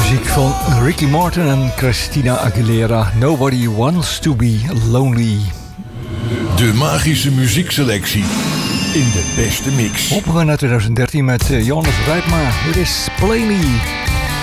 Muziek van Ricky Martin en Christina Aguilera. Nobody Wants to Be Lonely. De magische muziekselectie in de beste mix. Opgegaan naar 2013 met Jonas Rijpma. Dit is Play Me.